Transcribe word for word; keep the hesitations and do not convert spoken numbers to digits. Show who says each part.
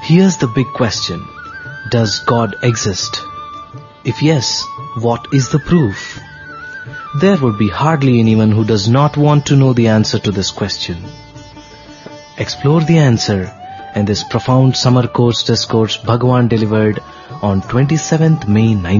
Speaker 1: Here's the big question. Does God exist? If yes, what is the proof? There would be hardly anyone who does not want to know the answer to this question. Explore the answer in this profound summer course discourse Bhagwan delivered on twenty-seventh May nineteen